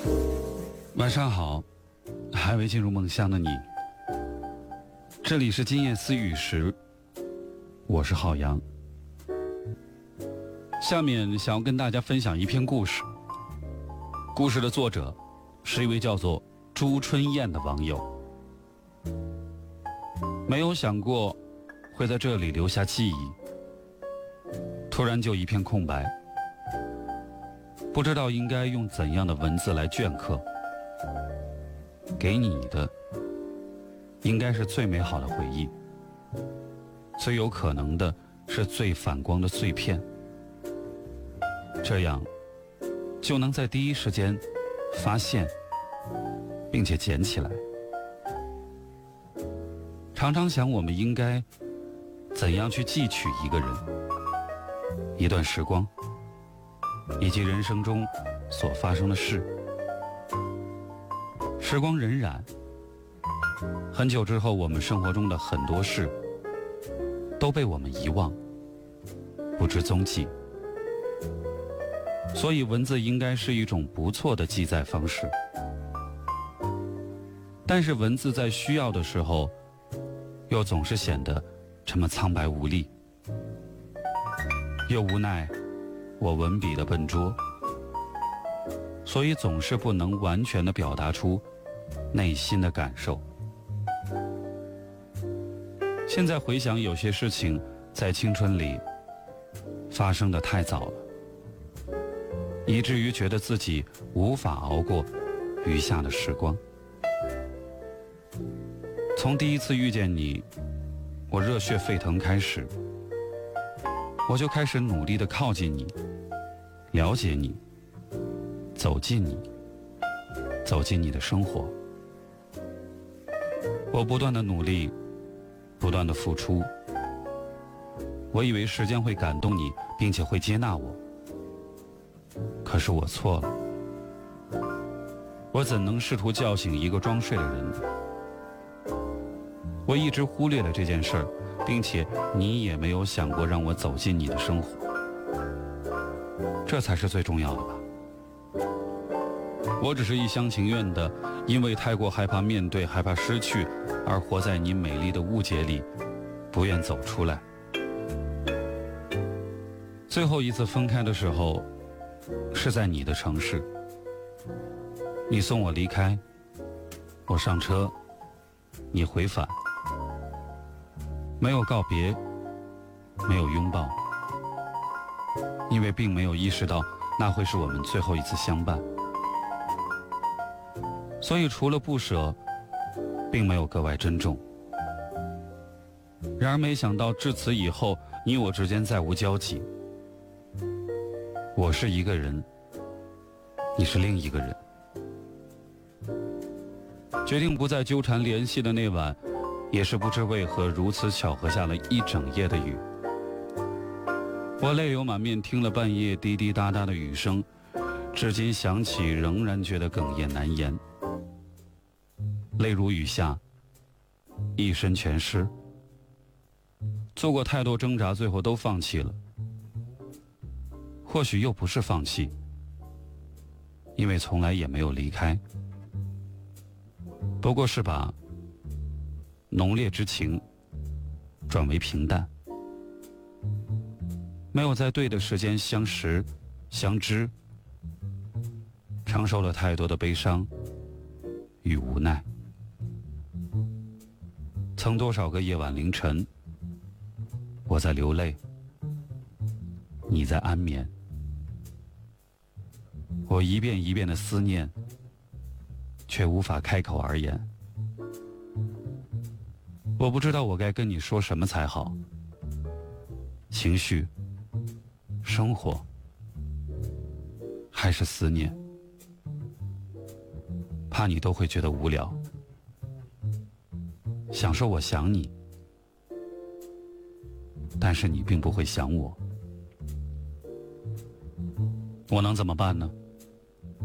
晚上好，还未进入梦乡的你，这里是今夜思语时，我是浩洋。下面想要跟大家分享一篇故事，故事的作者是一位叫做朱春燕的网友。没有想过会在这里留下记忆，突然就一片空白，不知道应该用怎样的文字来镌刻。给你的应该是最美好的回忆，最有可能的是最反光的碎片，这样就能在第一时间发现并且捡起来。常常想我们应该怎样去记取一个人、一段时光以及人生中所发生的事。时光荏苒，很久之后，我们生活中的很多事都被我们遗忘，不知踪迹。所以文字应该是一种不错的记载方式，但是文字在需要的时候又总是显得这么苍白无力，又无奈我文笔的笨拙，所以总是不能完全的表达出内心的感受。现在回想，有些事情在青春里发生的太早了，以至于觉得自己无法熬过余下的时光。从第一次遇见你，我热血沸腾开始，我就开始努力地靠近你，了解你，走进你，走进你的生活。我不断的努力，不断的付出，我以为时间会感动你，并且会接纳我，可是我错了。我怎能试图叫醒一个装睡的人呢？我一直忽略了这件事儿，并且你也没有想过让我走进你的生活，这才是最重要的吧。我只是一厢情愿的，因为太过害怕面对，害怕失去，而活在你美丽的误解里，不愿走出来。最后一次分开的时候，是在你的城市，你送我离开，我上车，你回返，没有告别，没有拥抱，因为并没有意识到那会是我们最后一次相伴。所以除了不舍，并没有格外珍重。然而没想到至此以后，你我之间再无交集。我是一个人，你是另一个人。决定不再纠缠联系的那晚，也是不知为何如此巧合下了一整夜的雨。我泪流满面听了半夜滴滴答答的雨声，至今想起仍然觉得哽咽难言。泪如雨下，一身全湿。做过太多挣扎，最后都放弃了。或许又不是放弃，因为从来也没有离开，不过是把浓烈之情转为平淡。没有在对的时间相识相知，承受了太多的悲伤与无奈。曾多少个夜晚凌晨，我在流泪，你在安眠。我一遍一遍的思念，却无法开口而言。我不知道我该跟你说什么才好。情绪、生活，还是思念，怕你都会觉得无聊。想说我想你，但是你并不会想我，我能怎么办呢？